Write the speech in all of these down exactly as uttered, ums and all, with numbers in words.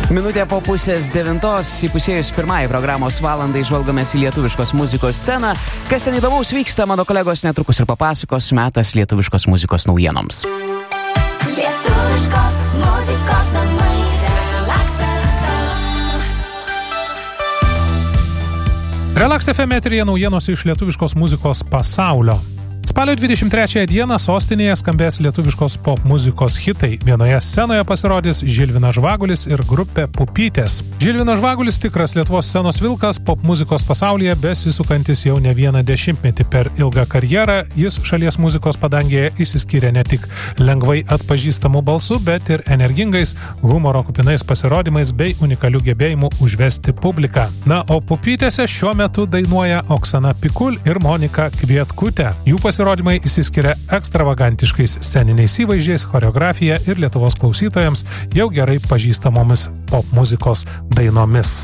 Minutė po pusės devintos, įpusėjus pirmąjį programos valandai, žvalgomės į lietuviškos muzikos sceną. Kas ten įdomaus vyksta, mano kolegos netrukus ir papasakos, metas lietuviškos muzikos naujienoms. Lietuviškos muzikos namai, Relax F M. Relax F M eteryje naujienos iš lietuviškos muzikos pasaulio. Spalio dvidešimt trečiąją dieną sostinėje skambės lietuviškos pop muzikos hitai. Vienoje scenoje pasirodys Žilvinas Žvagulis ir grupė Pupytės. Žilvinas Žvagulis tikras Lietuvos scenos vilkas, pop muzikos pasaulyje besisukantis jau ne vieną dešimtmetį. Per ilgą karjerą jis šalies muzikos padangėje išsiskyrė ne tik lengvai atpažįstamų balsų, bet ir energingais, humoro kupinais pasirodymais bei unikalių gebėjimų užvesti publiką. Na, o Pupytėse šiuo metu dainuoja Oksana Pikul ir Monika Kvietkutė. Jų pasirodymai Pasirodymai įsiskiria ekstravagantiškais sceniniais įvaizdžiais, choreografija ir Lietuvos klausytojams jau gerai pažįstamomis pop muzikos dainomis.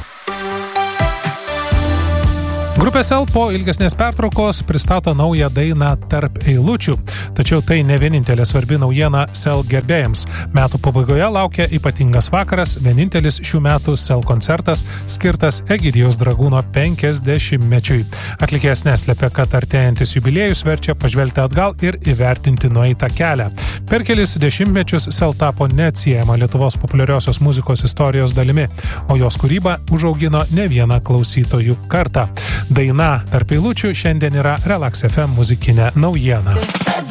Grupė Sel po ilgesnės pertraukos pristato naują dainą Tarp eilučių. Tačiau tai ne vienintelė svarbi naujiena Sel gerbėjams. Metų pabaigoje laukia ypatingas vakaras, vienintelis šių metų Sel koncertas skirtas Egidijaus Dragūno penkiasdešimtmečiui. Atlikėjas neslėpia, kad artėjantis jubiliejus verčia pažvelgti atgal ir įvertinti nueitą kelią. Per kelis dešimtmečius Sel tapo neatsiejama Lietuvos populiariosios muzikos istorijos dalimi, o jos kūryba užaugino ne vieną klausytojų kartą. Daina Tarp eilučių šiandien yra Relax F M muzikinė naujiena.